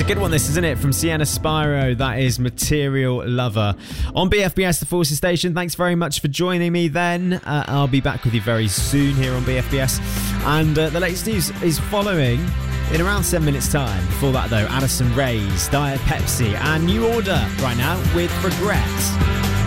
a good one, this, isn't it? From Sienna Spyro, that is Material Lover. On BFBS, the Forces Station, thanks very much for joining me then. I'll be back with you very soon here on BFBS. And the latest news is following in around 7 minutes' time. Before that, though, Addison Rae's Diet Pepsi and New Order right now with Regrets.